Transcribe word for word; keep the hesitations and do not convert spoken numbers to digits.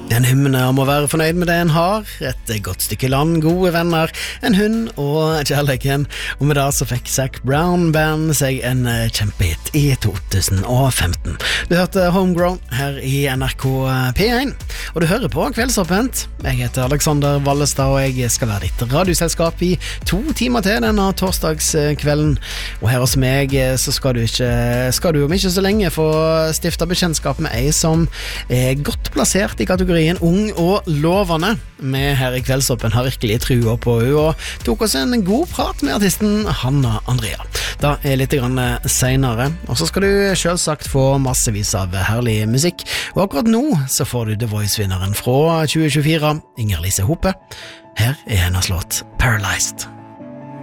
En hymne om å være fornøyd med det en har, et godt stykke land, gode venner, en hund og kjærligheten. Og med det så fikk Zac Brown Band seg en kjempehit i to tusen og femten. Du hørte Homegrown her i N R K P én, og du hører på Kveldsåpent. Jeg heter Alexander Vallestad, og jeg skal være ditt radioselskap i to timer til denne torsdagskvelden. Og her hos meg så skal du ikke, skal du om ikke så lenge få stifte bekjentskap med ei som er godt plassert i kategorien ung og lovende. Vi her i Kveldsåpen har virkelig trua på henne og tok oss en god prat med artisten Hanna Andrea. Da er litt grann senere, og så skal du selvsagt få massevis av herlig musikk. Og akkurat nå så får du The Voice-vinneren fra tjue tjuefire, Inger Lise Hope. Her er hennes låt Paralyzed.